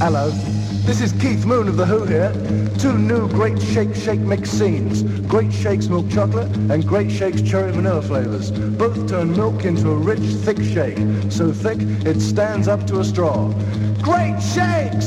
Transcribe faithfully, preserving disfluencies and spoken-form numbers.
Hello, this is Keith Moon of The Who here. Two new Great Shake Shake mix scenes. Great Shakes milk chocolate and Great Shakes cherry vanilla flavors. Both turn milk into a rich, thick shake. So thick, it stands up to a straw. Great Shakes!